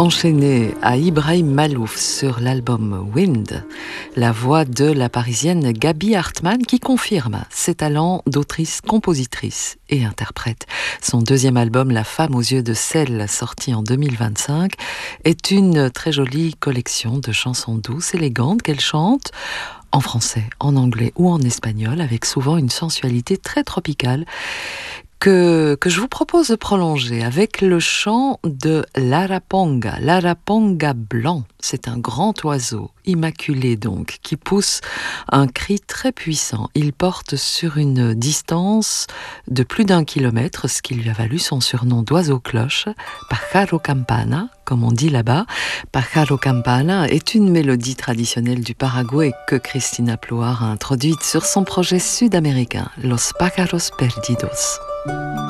enchaîné à Ibrahim Malouf sur l'album Wind, la voix de la parisienne Gaby Hartmann qui confirme ses talents d'autrice, compositrice et interprète. Son deuxième album, La femme aux yeux de sel, sorti en 2025, est une très jolie collection de chansons douces, élégantes qu'elle chante en français, en anglais ou en espagnol, avec souvent une sensualité très tropicale que je vous propose de prolonger avec le chant de l'araponga. L'araponga blanc, c'est un grand oiseau, immaculé donc, qui pousse un cri très puissant. Il porte sur une distance de plus d'1 kilomètre, ce qui lui a valu son surnom d'oiseau-cloche, Pájaro Campana, comme on dit là-bas. Pájaro Campana est une mélodie traditionnelle du Paraguay que Cristina Ploar a introduite sur son projet sud-américain, Los Pájaros Perdidos.